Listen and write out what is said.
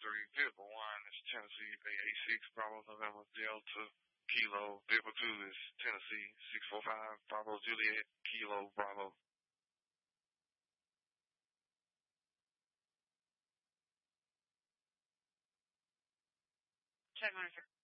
3, Vehicle 1 is Tennessee, Bay 86, Bravo November, Delta, Kilo. Vehicle 2 is Tennessee, 645, Bravo Juliet, Kilo, Bravo. Check monitor.